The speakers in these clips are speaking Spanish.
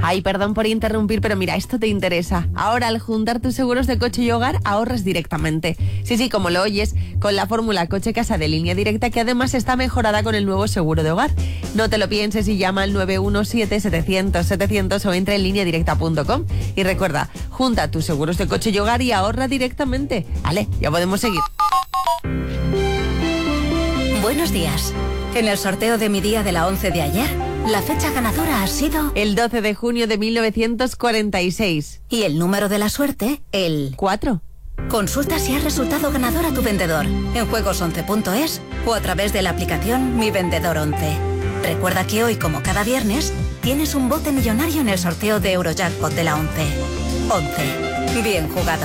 Ay, perdón por interrumpir, pero mira, esto te interesa. Ahora, al juntar tus seguros de coche y hogar, ahorras directamente. Sí, como lo oyes, con la fórmula coche-casa de Línea Directa, que además está mejorada con el nuevo seguro de hogar. No te lo pienses y llama al 917-700-700 o entra en lineadirecta.com. Y recuerda, junta tus seguros de coche y hogar y ahorra directamente. Vale, ya podemos seguir. Buenos días. En el sorteo de mi día de la 11 de ayer, la fecha ganadora ha sido... el 12 de junio de 1946. Y el número de la suerte, el... 4. Consulta si has resultado ganador a tu vendedor en juegos11.es o a través de la aplicación Mi Vendedor 11. Recuerda que hoy, como cada viernes, tienes un bote millonario en el sorteo de Eurojackpot de la 11. 11. Bien jugado.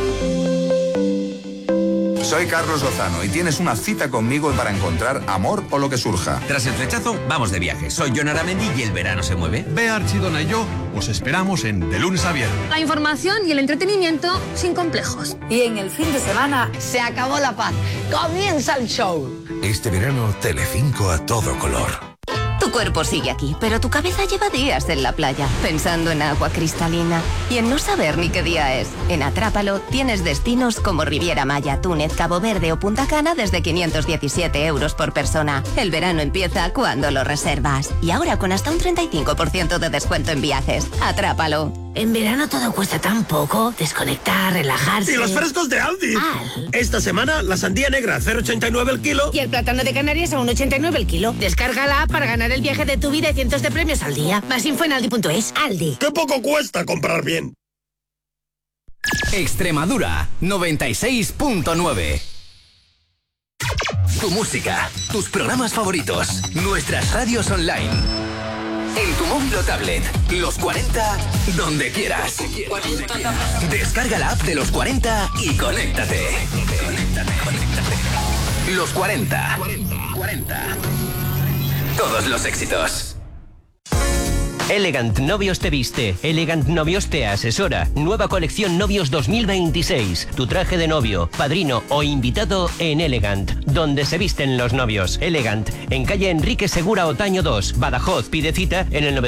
Soy Carlos Lozano y tienes una cita conmigo para encontrar amor o lo que surja. Tras el flechazo, vamos de viaje. Soy Jon Aramendi y el verano se mueve. Bea Archidona y yo os esperamos en De Lunes a Viernes. La información y el entretenimiento sin complejos. Y en el fin de semana... se acabó la paz. Comienza el show. Este verano, Telecinco a todo color. Tu cuerpo sigue aquí, pero tu cabeza lleva días en la playa, pensando en agua cristalina y en no saber ni qué día es. En Atrápalo tienes destinos como Riviera Maya, Túnez, Cabo Verde o Punta Cana desde 517 euros por persona. El verano empieza cuando lo reservas. Y ahora con hasta un 35% de descuento en viajes. Atrápalo. En verano todo cuesta tan poco. Desconectar, relajarse. ¡Y los frescos de Aldi! Esta semana, la sandía negra, 0,89 el kilo. Y el plátano de Canarias a 1,89 el kilo. Descárgala para ganar el viaje de tu vida y cientos de premios al día. Más info en aldi.es. Aldi. ¡Qué poco cuesta comprar bien! Extremadura, 96.9. Tu música, tus programas favoritos, nuestras radios online. En tu móvil o tablet, Los 40, donde quieras. Descarga la app de Los 40 y conéctate. Los 40. Todos los éxitos. Elegant Novios te viste, Elegant Novios te asesora. Nueva colección Novios 2026. Tu traje de novio, padrino o invitado en Elegant, donde se visten los novios. Elegant, en calle Enrique Segura Otaño 2, Badajoz. Pide cita en el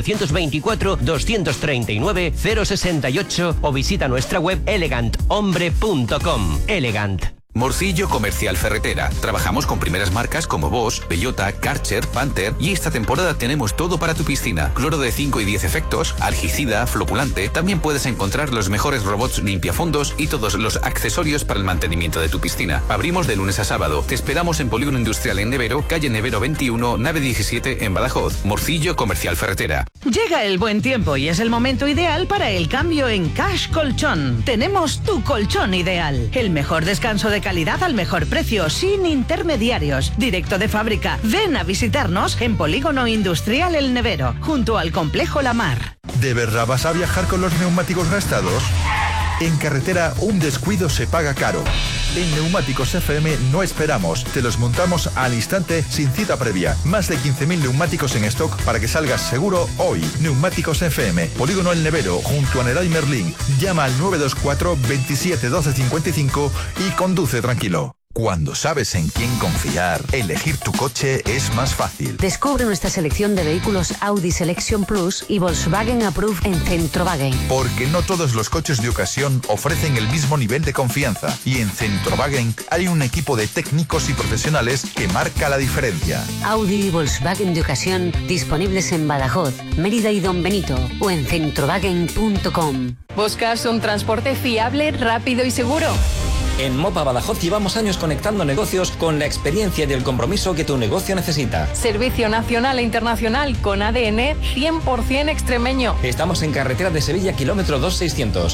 924-239-068 o visita nuestra web eleganthombre.com. Elegant. Morcillo Comercial Ferretera. Trabajamos con primeras marcas como Bosch, Bellota, Karcher, Panther y esta temporada tenemos todo para tu piscina. Cloro de 5 y 10 efectos, algicida, flopulante. También puedes encontrar los mejores robots limpiafondos y todos los accesorios para el mantenimiento de tu piscina. Abrimos de lunes a sábado. Te esperamos en Polígono Industrial en Nevero, calle Nevero 21, nave 17 en Badajoz. Morcillo Comercial Ferretera. Llega el buen tiempo y es el momento ideal para el cambio en Cash Colchón. Tenemos tu colchón ideal. El mejor descanso de calidad al mejor precio, sin intermediarios, directo de fábrica. Ven a visitarnos en Polígono Industrial El Nevero, junto al Complejo La Mar. ¿De verdad vas a viajar con los neumáticos gastados? En carretera, un descuido se paga caro. En Neumáticos FM no esperamos, te los montamos al instante sin cita previa. Más de 15.000 neumáticos en stock para que salgas seguro hoy. Neumáticos FM, Polígono El Nevero, junto a Neray Merlín. Llama al 924 27 12 55 y conduce tranquilo. Cuando sabes en quién confiar, elegir tu coche es más fácil. Descubre nuestra selección de vehículos Audi Selection Plus y Volkswagen Approved en Centrowagen. Porque no todos los coches de ocasión ofrecen el mismo nivel de confianza. Y en Centrowagen hay un equipo de técnicos y profesionales que marca la diferencia. Audi y Volkswagen de ocasión disponibles en Badajoz, Mérida y Don Benito o en centrowagen.com. ¿Buscas un transporte fiable, rápido y seguro? En Mopa Badajoz llevamos años conectando negocios con la experiencia y el compromiso que tu negocio necesita. Servicio nacional e internacional con ADN 100% extremeño. Estamos en carretera de Sevilla, kilómetro 2600.